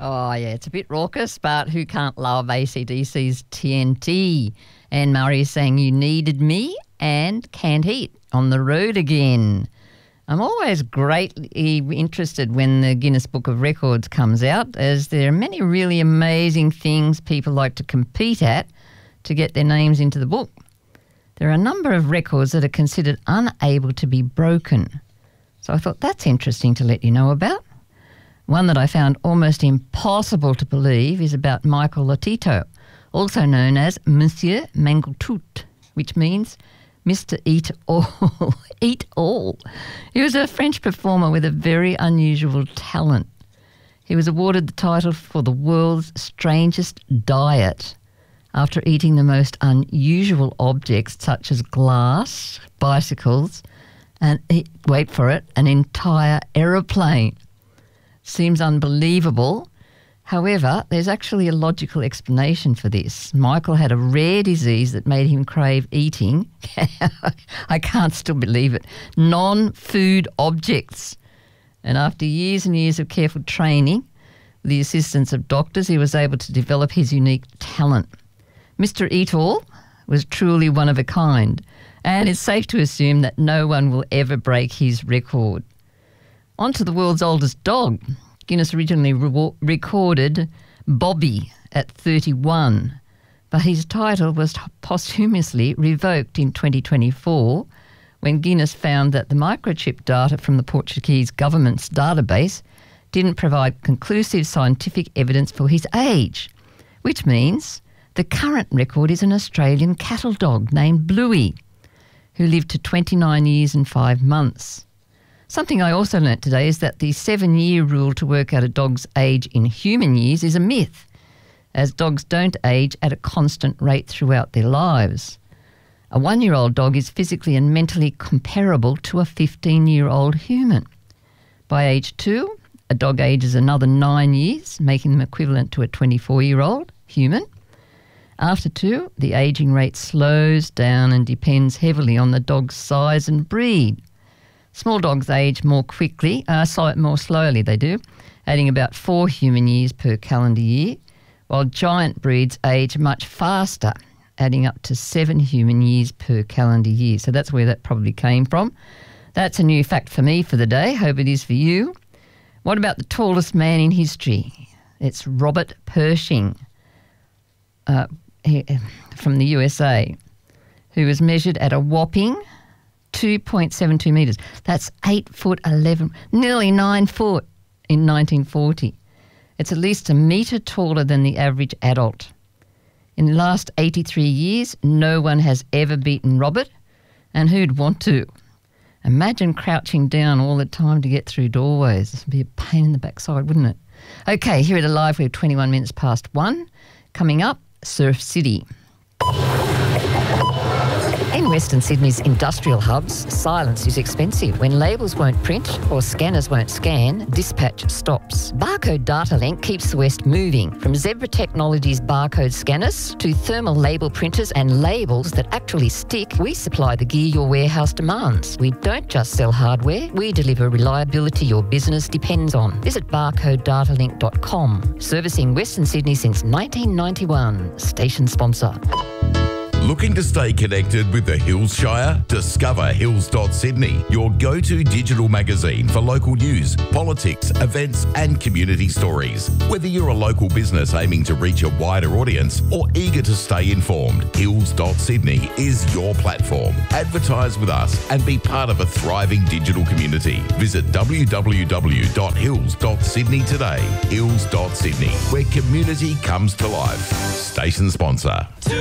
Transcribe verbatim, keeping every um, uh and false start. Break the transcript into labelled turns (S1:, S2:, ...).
S1: Oh, yeah, it's a bit raucous, but who can't love A C D C's T N T? Anne Murray sang You Needed Me and Canned Heat, On the Road Again. I'm always greatly interested when the Guinness Book of Records comes out, as there are many really amazing things people like to compete at to get their names into the book. There are a number of records that are considered unable to be broken. So I thought that's interesting to let you know about. One that I found almost impossible to believe is about Michael Lotito, also known as Monsieur Mangletout, which means Mister Eat All. Eat All. He was a French performer with a very unusual talent. He was awarded the title for the world's strangest diet after eating the most unusual objects such as glass, bicycles, and, wait for it, an entire aeroplane. Seems unbelievable. However, there's actually a logical explanation for this. Michael had a rare disease that made him crave eating, I can't still believe it, non-food objects. And after years and years of careful training, with the assistance of doctors, he was able to develop his unique talent. Mister Eat All was truly one of a kind, and it's safe to assume that no one will ever break his record. On to the world's oldest dog. Guinness originally re- recorded Bobby at thirty-one, but his title was posthumously revoked in twenty twenty-four when Guinness found that the microchip data from the Portuguese government's database didn't provide conclusive scientific evidence for his age, which means the current record is an Australian cattle dog named Bluey, who lived to twenty-nine years and five months. Something I also learnt today is that the seven-year rule to work out a dog's age in human years is a myth, as dogs don't age at a constant rate throughout their lives. A one-year-old dog is physically and mentally comparable to a fifteen-year-old human. By age two, a dog ages another nine years, making them equivalent to a twenty-four-year-old human. After two, the ageing rate slows down and depends heavily on the dog's size and breed. Small dogs age more quickly, uh, so more slowly they do, adding about four human years per calendar year, while giant breeds age much faster, adding up to seven human years per calendar year. So that's where that probably came from. That's a new fact for me for the day. Hope it is for you. What about the tallest man in history? It's Robert Pershing uh, he, from the U S A, who was measured at a whopping two point seven two metres. That's eight foot eleven, nearly nine foot in nineteen forty. It's at least a metre taller than the average adult. In the last eighty-three years, no one has ever beaten Robert, and who'd want to? Imagine crouching down all the time to get through doorways. It'd be a pain in the backside, wouldn't it? Okay, here at Alive, we have twenty-one minutes past one. Coming up, Surf City. In Western Sydney's industrial hubs, silence is expensive. When labels won't print or scanners won't scan, dispatch stops. Barcode Data Link keeps the West moving, from Zebra Technologies barcode scanners to thermal label printers and labels that actually stick. We supply the gear your warehouse demands. We don't just sell hardware, we deliver reliability your business depends on. Visit barcode data link dot com. Servicing Western Sydney since nineteen ninety-one. Station sponsor.
S2: Looking to stay connected with the Hills Shire? Discover hills dot sydney, your go-to digital magazine for local news, politics, events and community stories. Whether you're a local business aiming to reach a wider audience or eager to stay informed, hills dot sydney is your platform. Advertise with us and be part of a thriving digital community. Visit w w w dot hills dot sydney today. hills dot sydney, where community comes to life. Station sponsor.